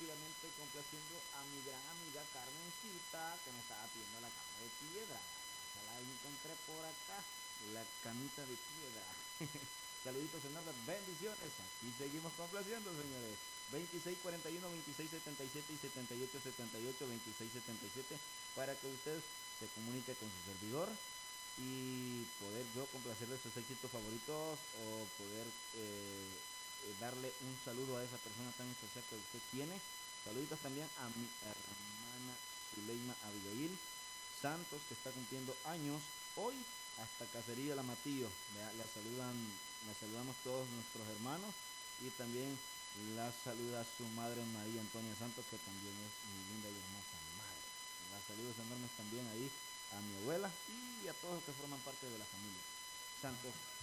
efectivamente complaciendo a mi gran amiga Carmencita, que me estaba pidiendo la cama de piedra. Ya la encontré por acá, la camita de piedra. Saluditos enormes, bendiciones. Aquí seguimos complaciendo, señores. 2641, 2677 y 7878, 2677, para que usted se comunique con su servidor y poder yo complacerle sus éxitos favoritos o poder darle un saludo a esa persona tan especial que usted tiene. Saluditos también a mi hermana Zuleima Abigail Santos, que está cumpliendo años hoy, hasta Cacería La Matillo. La saludamos todos nuestros hermanos y también la saluda su madre María Antonia Santos, que también es mi linda y hermosa madre. Las saludos enormes también ahí a mi abuela y a todos los que forman parte de la familia Santos